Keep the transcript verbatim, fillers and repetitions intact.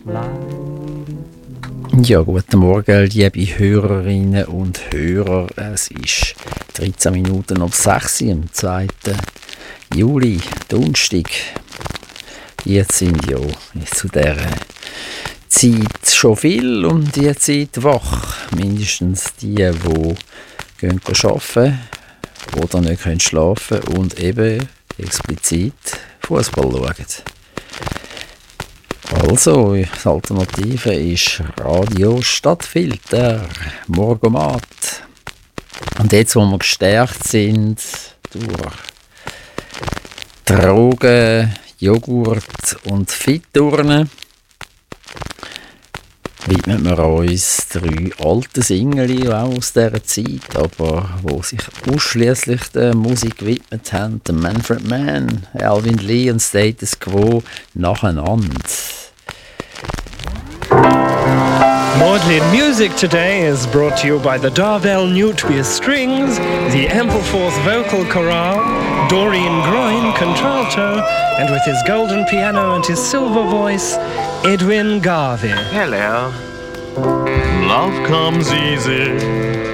Ja, guten Morgen, liebe Hörerinnen und Hörer. Es ist dreizehn Minuten ab sechs Uhr am zweiten Juli, Donnerstag. Jetzt sind ja zu dieser Zeit schon viel um diese Zeit wach. Mindestens die, die gehen arbeiten oder nicht können schlafen und eben explizit Fußball schauen. Also, die Alternative ist Radio Stadtfilter, Morgomat. Und jetzt, wo wir gestärkt sind durch Drogen, Joghurt und Fitturnen, widmen wir uns drei alten Singeli auch aus dieser Zeit, aber die sich ausschliesslich der Musik gewidmet haben. Der Manfred Mann, Alvin Lee und Status Quo nacheinander. Maudlin Music today is brought to you by the Darvel Newtwea Strings, the Ampleforth Vocal Chorale, Doreen Groin Contralto, and with his golden piano and his silver voice, Edwin Garvey. Hello. Love comes easy